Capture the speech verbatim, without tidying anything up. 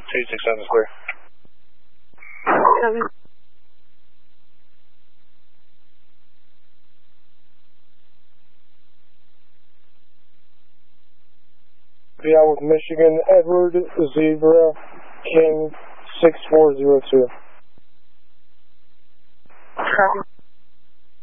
two six seven is clear. Copy. Yeah, with Michigan, Edward Zebra King six four zero two. Copy.